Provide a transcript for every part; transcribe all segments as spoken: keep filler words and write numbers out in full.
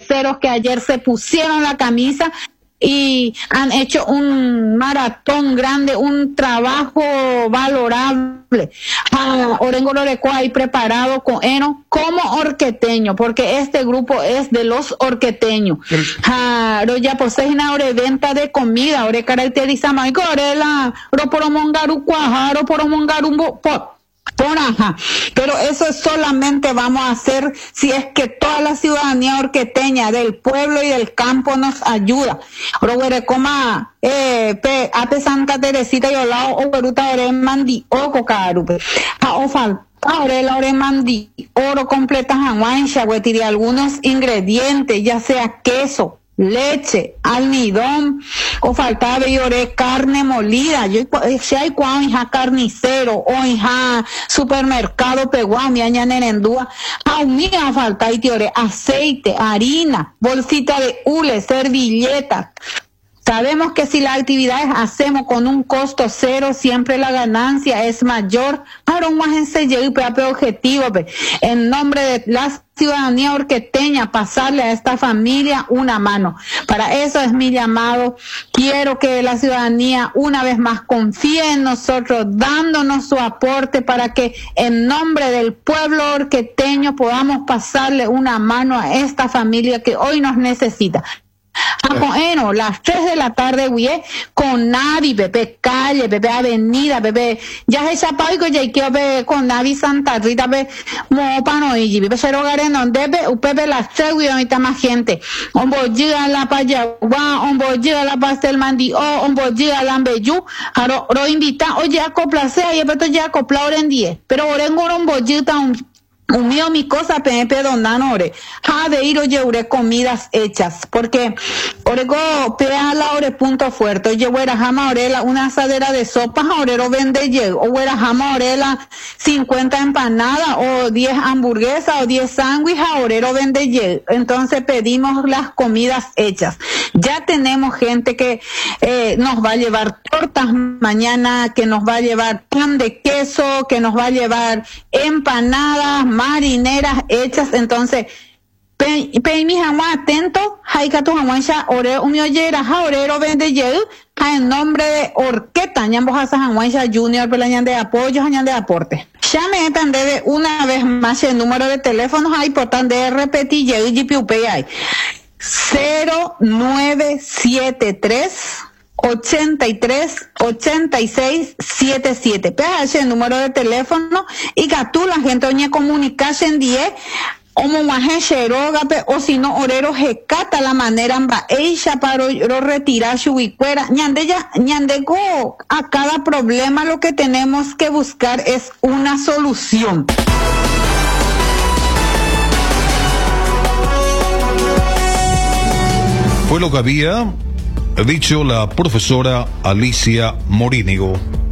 ceros que ayer se pusieron la camisa y han hecho un maratón grande, un trabajo valorable. Ah, Orengo Loreco ahí preparado con Eno como orqueteño, porque este grupo es de los orqueteños. Ah, ya posee una hora venta de comida, ahora caracteriza más que ahora la roporomongaru cuajaro, poromongaru por Ajá. Pero eso solamente vamos a hacer si es que toda la ciudadanía orqueteña del pueblo y del campo nos ayuda. Roguerecoma, eh, pe, ate Santa Teresita y Olao, o Peruta Ore Mandi, o Cocarupe. A Ofal. Ahora la ore mandi, oro completa janguancha, güey, algunos ingredientes, ya sea queso, leche, almidón, o faltaba y oré carne molida. Yo si hay cuau hija carnicero o hija supermercado peguá mi aña nerendúa, a mí me falta y te oré aceite, harina, bolsita de hule, servilleta. Sabemos que si las actividades hacemos con un costo cero, siempre la ganancia es mayor. Ahora un objetivo, en nombre de la ciudadanía orqueteña, pasarle a esta familia una mano. Para eso es mi llamado. Quiero que la ciudadanía una vez más confíe en nosotros, dándonos su aporte para que en nombre del pueblo orqueteño podamos pasarle una mano a esta familia que hoy nos necesita. Ah, bueno, las tres de la tarde, güey, con Navi, Pepe Calle, Pepe Avenida, Pepe, ya es chapaico, ya hay que ver con Navi Santa Rita, Pepe, Mopano y Pepe Cero Gareno, Pepe, Pepe las tres, güey, ahorita más gente. Un bolliga la payagua, un bolliga la pastel mandi, o un bolliga la ambeyú, aro, ro invita, oye, acoplace, ahí, pero ya acoplado en diez, pero orengo un bollita, un Un mío, mi cosa, pepe donanore, ha de ir oye, ure comidas hechas, porque orego, pea la ore punto fuerte, oye, huera jama orela, una asadera de sopas, orero vende ye, o huera jama orela, cincuenta empanadas, o diez hamburguesas, o diez sándwiches, orero vende ye. Entonces pedimos las comidas hechas. Ya tenemos gente que eh, nos va a llevar tortas mañana, que nos va a llevar pan de queso, que nos va a llevar empanadas, marineras hechas. Entonces, pe, pe mi jamás atento, jaika tu jamás ore un oyera, jaorero vende ye, en nombre de Orqueta, ñambos asa jamás junior, pelañan de apoyo, jañan de aporte. Ya me entendé de una vez más el número de teléfonos, hay por tan de repetir, ye, y G P I. cero nueve siete tres ochenta y tres ochenta y seis setenta y siete. P H el número de teléfono y que tú la gente oñe comunicarse en diez o momaje xerogape o si no orero jecata la manera amba ella para retirar su bicuera ñande ya ñandego a cada problema lo que tenemos que buscar es una solución. Fue lo que había dicho la profesora Alicia Morínigo.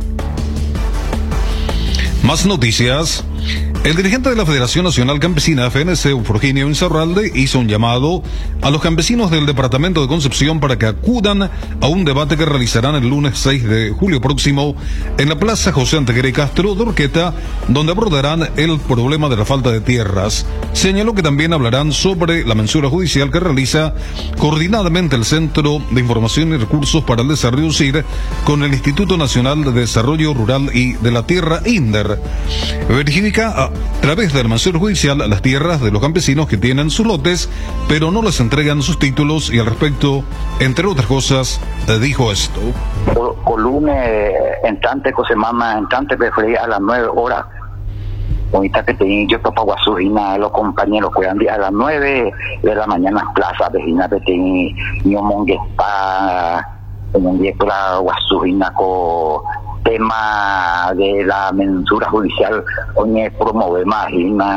Más noticias. El dirigente de la Federación Nacional Campesina, F N C, Euforginio Insaurralde, hizo un llamado a los campesinos del departamento de Concepción para que acudan a un debate que realizarán el lunes seis de julio próximo en la Plaza José Antequera y Castro de Orqueta, donde abordarán el problema de la falta de tierras. Señaló que también hablarán sobre la mensura judicial que realiza coordinadamente el Centro de Información y Recursos para el Desarrollo C I R con el Instituto Nacional de Desarrollo Rural y de la Tierra, INDER. Verifica a través del mensura judicial las tierras de los campesinos que tienen sus lotes, pero no les entregan sus títulos y al respecto, entre otras cosas, dijo esto. Colume, en tante cosemama, en tante prefería a las nueve horas. Ahorita que tenía yo para Guasujina, los compañeros cuidan a las nueve de la mañana plaza, vecina que tenía yo monguespa, monguespa Guasujina con tema de la mensura judicial, oye, promover más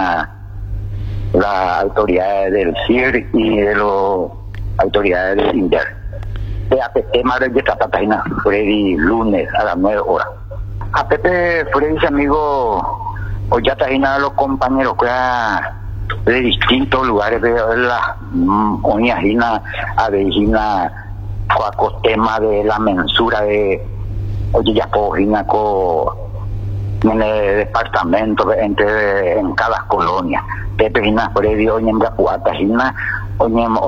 las autoridades del C I R y de las autoridades del INDER. Este tema de esta página, Freddy, lunes a las nueve horas. A Pepe Freddy, amigo, hoy ya está los compañeros que de distintos lugares de la oñajina, avejina, con tema de la mensura de oye ya cogina con en el departamento entre en cada colonia Pepe Gina Freddy oye en Gapuata Gina oye